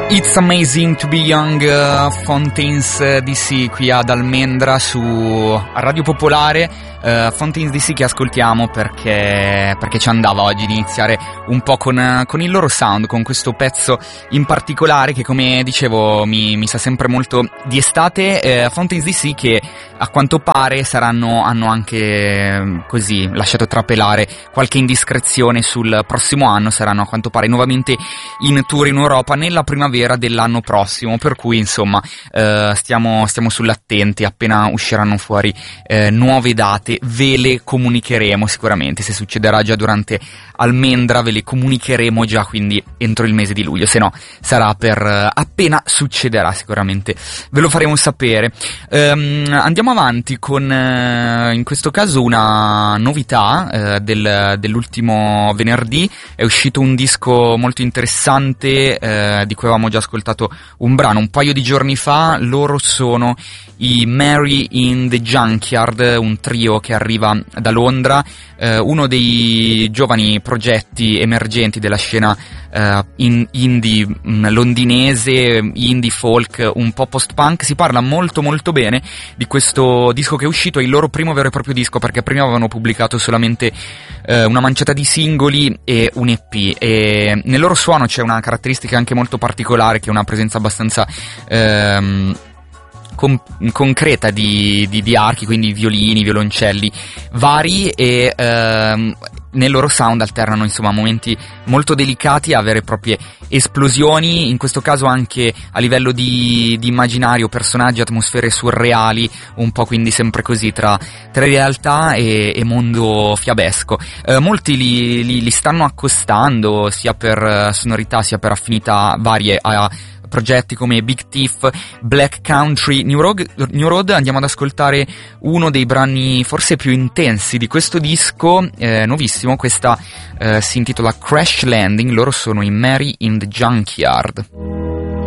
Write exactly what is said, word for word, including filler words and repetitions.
It's Amazing to Be Young, uh, Fontaines D C qui ad Almendra su Radio Popolare. Uh, Fontaines D C che ascoltiamo perché perché ci andava oggi di iniziare un po' con, con il loro sound, con questo pezzo in particolare che, come dicevo, mi, mi sa sempre molto di estate. uh, Fontaines D C che a quanto pare saranno hanno anche così lasciato trapelare qualche indiscrezione sul prossimo anno, saranno a quanto pare nuovamente in tour in Europa nella primavera dell'anno prossimo, per cui insomma uh, stiamo, stiamo sull'attenti. Appena usciranno fuori uh, nuove date ve le comunicheremo sicuramente. Se succederà già durante Almendra ve le comunicheremo già, quindi entro il mese di luglio, se no sarà per uh, appena succederà sicuramente ve lo faremo sapere. Um, andiamo avanti con uh, in questo caso una novità uh, del, dell'ultimo venerdì. È uscito un disco molto interessante uh, di cui avevamo già ascoltato un brano un paio di giorni fa. Loro sono i Mary in the Junkyard, un trio che arriva da Londra, eh, uno dei giovani progetti emergenti della scena eh, in, indie mh, londinese, indie folk, un po' post-punk. Si parla molto molto bene di questo disco che è uscito, è il loro primo vero e proprio disco, perché prima avevano pubblicato solamente eh, una manciata di singoli e un E P, e nel loro suono c'è una caratteristica anche molto particolare, che è una presenza abbastanza ehm, Con, concreta di, di, di archi, quindi violini, violoncelli vari, e ehm, nel loro sound alternano insomma momenti molto delicati a vere e proprie esplosioni, in questo caso anche a livello di, di immaginario, personaggi, atmosfere surreali, un po' quindi sempre così tra, tra realtà e, e mondo fiabesco. Eh, molti li, li, li stanno accostando sia per sonorità sia per affinità varie a progetti come Big Thief, Black Country, New Road. New Road. Andiamo ad ascoltare uno dei brani forse più intensi di questo disco, eh, nuovissimo. Questa eh, si intitola Crash Landing. Loro sono i Mary in the Junkyard.